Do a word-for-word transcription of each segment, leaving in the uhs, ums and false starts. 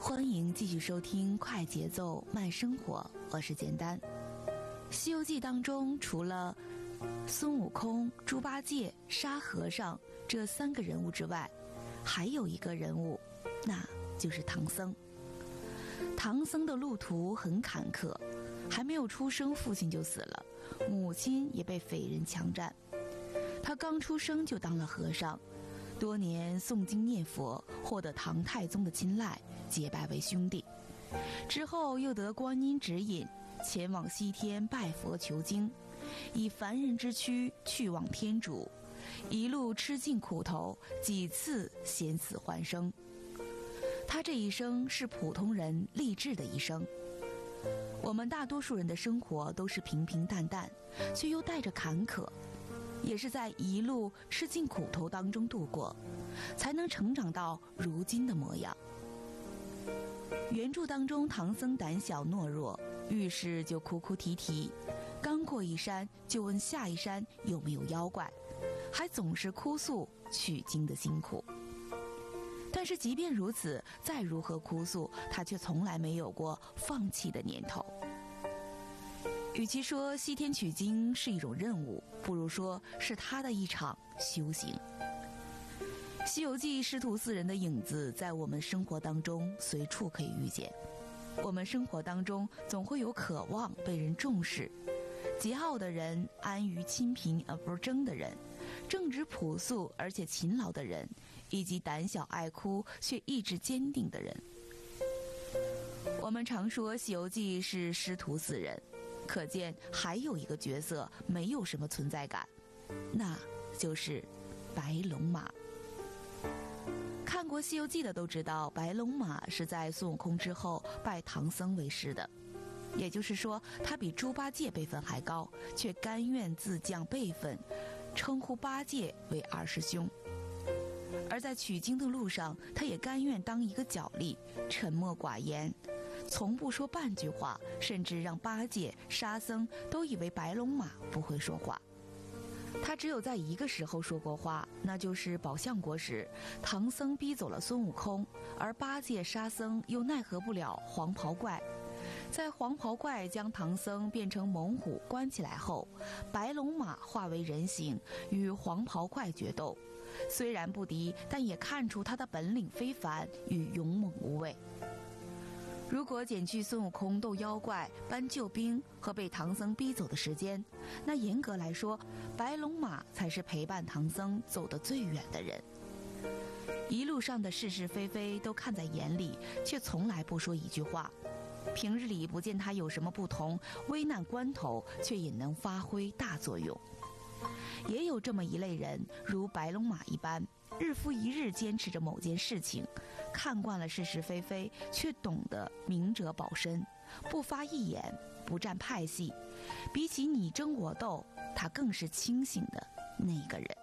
欢迎继续收听快节奏慢生活，我是简单。西游记当中除了孙悟空、猪八戒、沙和尚这三个人物之外，还有一个人物，那就是唐僧。唐僧的路途很坎坷，还没有出生父亲就死了，母亲也被匪人强占。他刚出生就当了和尚，多年诵经念佛，获得唐太宗的青睐，结拜为兄弟。之后又得观音指引，前往西天拜佛求经，以凡人之躯去往天竺，一路吃尽苦头，几次险死还生。他这一生是普通人励志的一生。我们大多数人的生活都是平平淡淡，却又带着坎坷，也是在一路吃尽苦头当中度过，才能成长到如今的模样。原著当中，唐僧胆小懦弱，遇事就哭哭啼啼，刚过一山就问下一山有没有妖怪，还总是哭诉取经的辛苦。但是即便如此，再如何哭诉，他却从来没有过放弃的念头。与其说西天取经是一种任务，不如说是他的一场修行。西游记师徒四人的影子在我们生活当中随处可以遇见。我们生活当中总会有渴望被人重视，桀骜的人，安于清贫而不争的人，正直朴素而且勤劳的人，以及胆小爱哭却意志坚定的人。我们常说西游记是师徒四人，可见还有一个角色没有什么存在感，那就是白龙马。看过西游记的都知道，白龙马是在孙悟空之后拜唐僧为师的，也就是说他比猪八戒辈分还高，却甘愿自降辈分，称呼八戒为二师兄。而在取经的路上，他也甘愿当一个脚力，沉默寡言，从不说半句话，甚至让八戒、沙僧都以为白龙马不会说话。他只有在一个时候说过话，那就是宝象国时，唐僧逼走了孙悟空，而八戒、沙僧又奈何不了黄袍怪。在黄袍怪将唐僧变成猛虎关起来后，白龙马化为人形，与黄袍怪决斗。虽然不敌，但也看出他的本领非凡与勇猛无畏。如果减去孙悟空斗妖怪、搬救兵和被唐僧逼走的时间，那严格来说，白龙马才是陪伴唐僧走得最远的人。一路上的是是非非都看在眼里，却从来不说一句话。平日里不见他有什么不同，危难关头却也能发挥大作用。也有这么一类人，如白龙马一般，日复一日坚持着某件事情，看惯了是是非非，却懂得明哲保身，不发一言，不占派系。比起你争我斗，他更是清醒的那个人。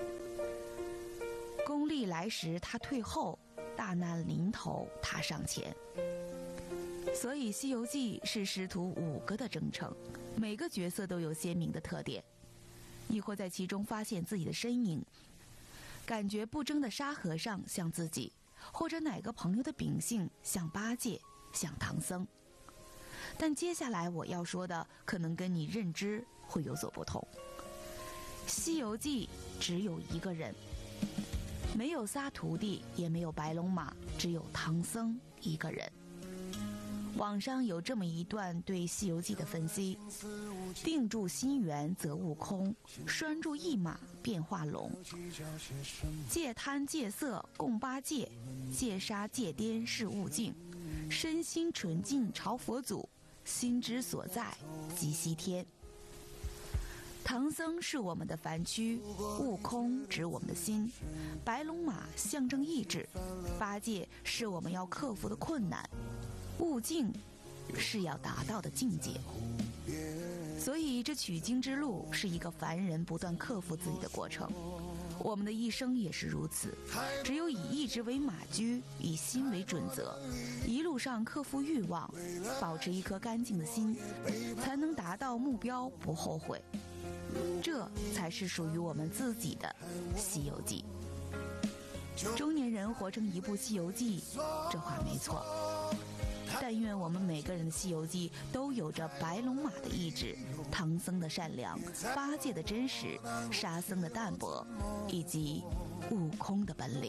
功利来时他退后，大难临头他上前。所以《西游记》是师徒五个的征程，每个角色都有鲜明的特点。你会在其中发现自己的身影，感觉不争的沙和尚像自己，或者哪个朋友的秉性像八戒，像唐僧。但接下来我要说的可能跟你认知会有所不同。西游记只有一个人，没有仨徒弟，也没有白龙马，只有唐僧一个人。网上有这么一段对《西游记》的分析：定住心源则悟空，拴住一马变化龙，戒贪戒色共八戒，戒杀戒颠是悟净，身心纯净朝佛祖，心之所在即西天。唐僧是我们的凡躯，悟空指我们的心，白龙马象征意志，八戒是我们要克服的困难，悟净是要达到的境界。所以这取经之路是一个凡人不断克服自己的过程，我们的一生也是如此。只有以意志为马驹，以心为准则，一路上克服欲望，保持一颗干净的心，才能达到目标不后悔。这才是属于我们自己的西游记。 中年人活成一部《西游记》，这话没错。但愿我们每个人的《西游记》都有着白龙马的意志、唐僧的善良、八戒的真实、沙僧的淡泊，以及悟空的本领。